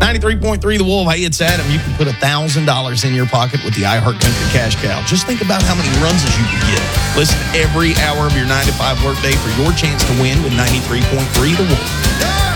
93.3 The Wolf. Hey, it's Adam. You can put $1,000 in your pocket with the iHeart Country Cash Cow. Just think about how many runs as you could get. Listen every hour of your 9 to 5 workday for your chance to win with 93.3 The Wolf.